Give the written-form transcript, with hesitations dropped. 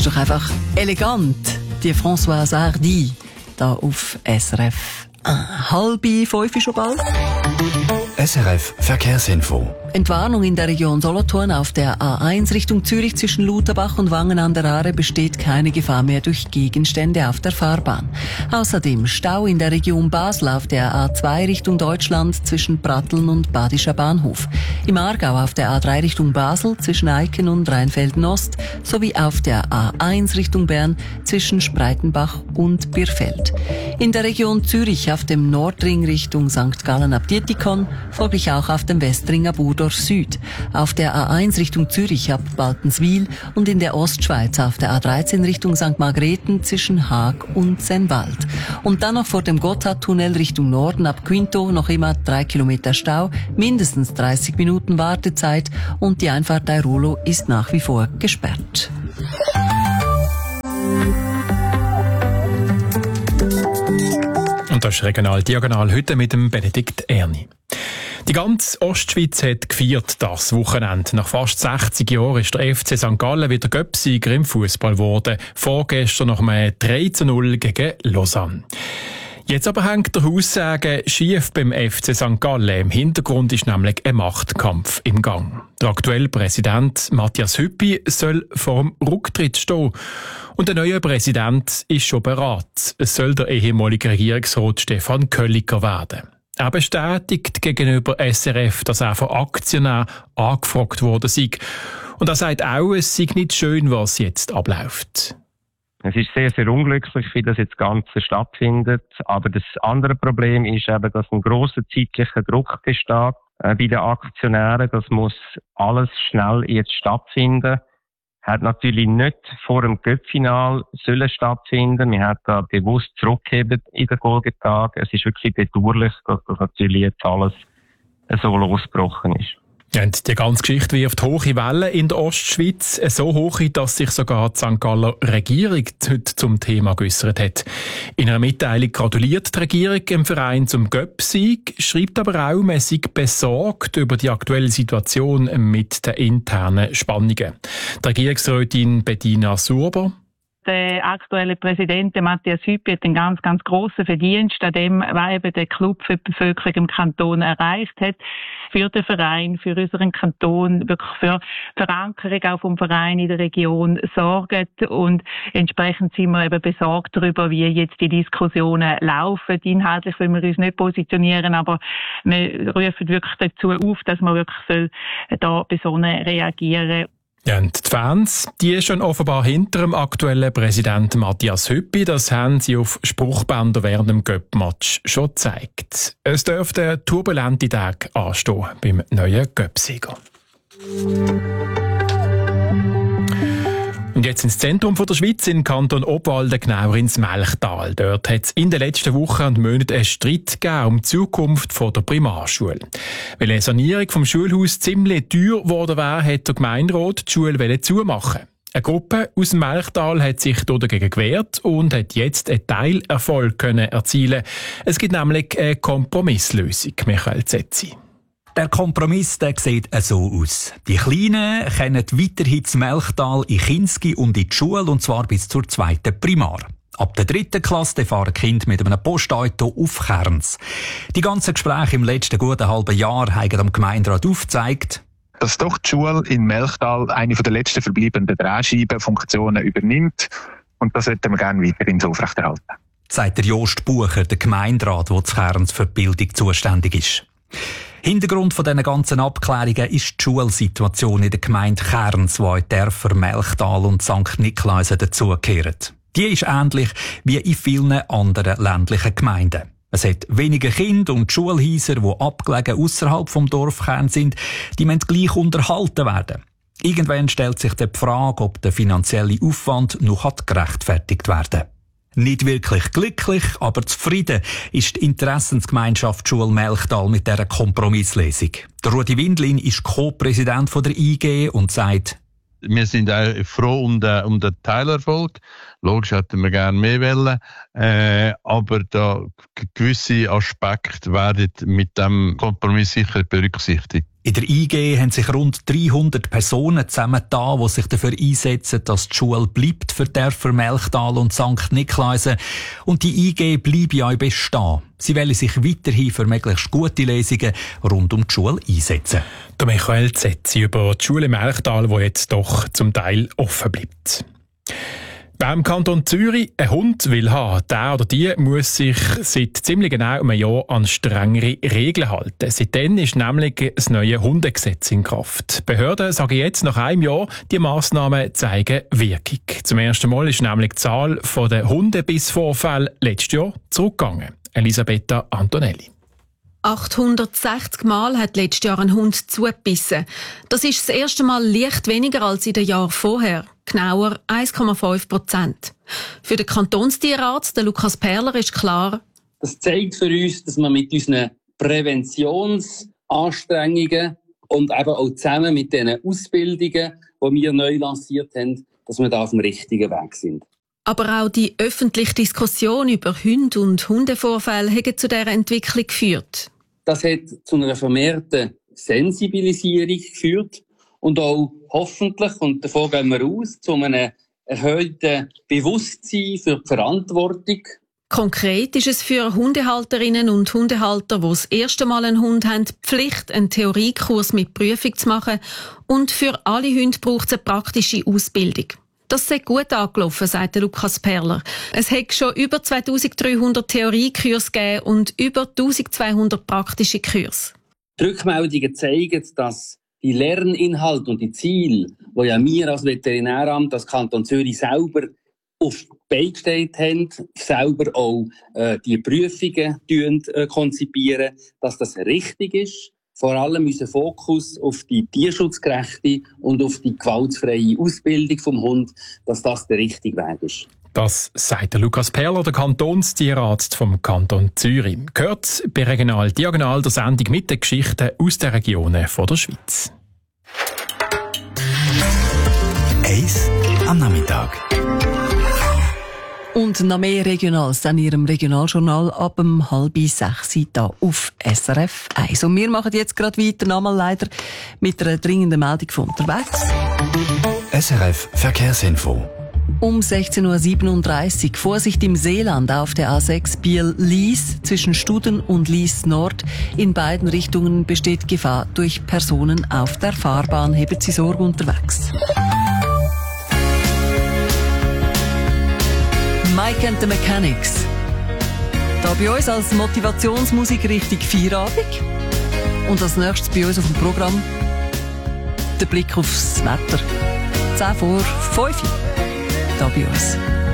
Ist doch einfach elegant, die Françoise Hardy, da auf SRF. 4:30 schon bald. SRF Verkehrsinfo. Entwarnung in der Region Solothurn auf der A1 Richtung Zürich zwischen Lutherbach und Wangen an der Aare besteht keine Gefahr mehr durch Gegenstände auf der Fahrbahn. Außerdem Stau in der Region Basel auf der A2 Richtung Deutschland zwischen Pratteln und Badischer Bahnhof. Im Aargau auf der A3 Richtung Basel zwischen Eiken und Rheinfelden-Ost sowie auf der A1 Richtung Bern zwischen Spreitenbach und Birfeld. In der Region Zürich auf dem Nordring Richtung St. Gallen ab Dietikon, folglich auch auf dem Westring ab Urdorf Süd, auf der A1 Richtung Zürich ab Baltenswil und in der Ostschweiz auf der A13 Richtung St. Margrethen zwischen Haag und Sennwald. Und dann noch vor dem Gotthardtunnel Richtung Norden ab Quinto noch immer 3 Kilometer Stau, mindestens 30 Minuten Wartezeit und die Einfahrt Airolo ist nach wie vor gesperrt. Und das ist Regional Diagonal heute mit dem Benedikt Erni. Die ganze Ostschweiz hat gefeiert das Wochenende. Nach fast 60 Jahren ist der FC St. Gallen wieder Göpsieger im Fußball geworden. Vorgestern nach einem 3:0 gegen Lausanne. Jetzt aber hängt der Haussegen schief beim FC St. Gallen. Im Hintergrund ist nämlich ein Machtkampf im Gang. Der aktuelle Präsident Matthias Hüppi soll vor dem Rücktritt stehen. Und der neue Präsident ist schon beraten. Es soll der ehemalige Regierungsrat Stefan Kölliker werden. Er bestätigt gegenüber SRF, dass er von Aktionären angefragt worden sei. Und er sagt auch, es sei nicht schön, was jetzt abläuft. Es ist sehr, sehr unglücklich, wie das jetzt Ganze stattfindet. Aber das andere Problem ist eben, dass ein grosser zeitlicher Druck besteht bei den Aktionären. Das muss alles schnell jetzt stattfinden. Hat natürlich nicht vor dem Cup-Final sollen stattfinden. Wir haben da bewusst zurückgegeben in den Folgetagen. Es ist wirklich bedauerlich, dass das natürlich jetzt alles so losgebrochen ist. Ja, und die ganze Geschichte wirft hohe Wellen in der Ostschweiz. So hohe, dass sich sogar die St. Galler Regierung heute zum Thema geäussert hat. In einer Mitteilung gratuliert die Regierung im Verein zum Göpp-Sieg, schreibt aber auch, man sei besorgt über die aktuelle Situation mit den internen Spannungen. Die Regierungsrätin Bettina Surber. Der aktuelle Präsident, Matthias Hüppi, hat einen ganz, ganz grossen Verdienst an dem, was eben der Club für die Bevölkerung im Kanton erreicht hat. Für den Verein, für unseren Kanton, wirklich für Verankerung auch vom Verein in der Region sorgen. Und entsprechend sind wir eben besorgt darüber, wie jetzt die Diskussionen laufen. Inhaltlich wollen wir uns nicht positionieren, aber wir rufen wirklich dazu auf, dass man wirklich da besonnen reagieren. Ja, und die Fans, die schon offenbar hinter dem aktuellen Präsidenten Matthias Hüppi, das haben sie auf Spruchbändern während dem Göpp-Match schon gezeigt. Es dürfte turbulente Tage anstehen beim neuen Göpp-Sieger. Und jetzt ins Zentrum der Schweiz, in Kanton Obwalden, genauer ins Melchtal. Dort hat es in den letzten Wochen und Monaten einen Streit gegeben um die Zukunft der Primarschule. Weil eine Sanierung vom Schulhaus ziemlich teuer geworden wäre, hat der Gemeinderat die Schule zumachen. Eine Gruppe aus dem Melchtal hat sich dagegen gewehrt und hat jetzt einen Teilerfolg erzielen. Es gibt nämlich eine Kompromisslösung, Michael Zetzi. Der Kompromiss der sieht so aus. Die Kleinen können weiterhin ins Melchtal, in Kinski und in die Schule, und zwar bis zur 2. Primar. Ab der 3. Klasse fahren Kinder mit einem Postauto auf Kerns. Die ganzen Gespräche im letzten guten halben Jahr haben am Gemeinderat aufgezeigt, dass doch die Schule in Melchtal eine der letzten verbleibenden Drehscheibenfunktionen übernimmt. Und das sollten wir gerne weiterhin so aufrechterhalten. Sagt der Jost Bucher, der Gemeinderat, der zu Kerns für die Bildung zuständig ist. Hintergrund von diesen ganzen Abklärungen ist die Schulsituation in der Gemeinde Kerns, die in Dörfer Melchtal und St. Niklausen dazugehören. Die ist ähnlich wie in vielen anderen ländlichen Gemeinden. Es hat weniger Kinder und die Schulhäuser, die abgelegen ausserhalb vom Dorfkern sind, die müssen gleich unterhalten werden. Irgendwann stellt sich die Frage, ob der finanzielle Aufwand noch gerechtfertigt werden kann. Nicht wirklich glücklich, aber zufrieden ist die Interessensgemeinschaft Schule Melchtal mit dieser Kompromisslesung. Der Rudi Windlin ist Co-Präsident der IG und sagt, wir sind auch froh um den Teilerfolg. Logisch hätten wir gerne mehr wollen, aber da gewisse Aspekte werden mit dem Kompromiss sicher berücksichtigt. In der IG haben sich rund 300 Personen zusammengetan, die sich dafür einsetzen, dass die Schule bleibt für Dörfer Melchtal und St. Niklaisen. Und die IG bleibt ja bestehen. Sie wollen sich weiterhin für möglichst gute Lösungen rund um die Schule einsetzen. Der Michael Zetzi über die Schule Melchtal, die jetzt doch zum Teil offen bleibt. Beim Kanton Zürich einen Hund will haben, der oder die muss sich seit ziemlich genau einem Jahr an strengere Regeln halten. Seitdem ist nämlich das neue Hundegesetz in Kraft. Die Behörden sagen jetzt nach einem Jahr, die Massnahmen zeigen Wirkung. Zum ersten Mal ist nämlich die Zahl der Hundebissvorfälle letztes Jahr zurückgegangen. Elisabetta Antonelli. 860 Mal hat letztes Jahr ein Hund zugebissen. Das ist das erste Mal leicht weniger als in den Jahren vorher. Genauer 1,5%. Für den Kantonstierarzt, den Lukas Perler, ist klar: Das zeigt für uns, dass wir mit unseren Präventionsanstrengungen und eben auch zusammen mit den Ausbildungen, die wir neu lanciert haben, dass wir da auf dem richtigen Weg sind. Aber auch die öffentliche Diskussion über Hunde und Hundevorfälle hat zu dieser Entwicklung geführt. Das hat zu einer vermehrten Sensibilisierung geführt und auch hoffentlich, und davon gehen wir aus, zu einem erhöhten Bewusstsein für die Verantwortung. Konkret ist es für Hundehalterinnen und Hundehalter, die das erste Mal einen Hund haben, Pflicht, einen Theoriekurs mit Prüfung zu machen. Und für alle Hunde braucht es eine praktische Ausbildung. Das sei gut angelaufen, sagt Lukas Perler. Es hat schon über 2300 Theoriekurse gegeben und über 1200 praktische Kurse. Die Rückmeldungen zeigen, dass die Lerninhalte und die Ziele, die ja wir als Veterinäramt, als Kanton Zürich selber auf die Beine gestellt haben, selber auch die Prüfungen konzipieren, dass das richtig ist. Vor allem unser Fokus auf die tierschutzgerechte und auf die gewaltfreie Ausbildung vom Hund, dass das der richtige Weg ist. Das sagt der Lukas Perler, der Kantonstierarzt vom Kanton Zürich. Gehört bei Regional Diagonal der Sendung mit den Geschichten aus den Regionen der Schweiz. Eis am Nachmittag. Und noch mehr Regionals in Ihrem Regionaljournal ab 5:30 hier auf SRF 1. Und wir machen jetzt gerade weiter, nochmal leider mit einer dringenden Meldung von unterwegs. SRF Verkehrsinfo. Um 16:37 Uhr Vorsicht im Seeland auf der A6 Biel-Lies zwischen Studen und Lies Nord. In beiden Richtungen besteht Gefahr durch Personen auf der Fahrbahn. Haben Sie Sorge unterwegs. Mike and the Mechanics. Da bei uns als Motivationsmusik richtig Feierabend. Und als nächstes bei uns auf dem Programm der Blick aufs Wetter. 10 vor 5 da bei uns.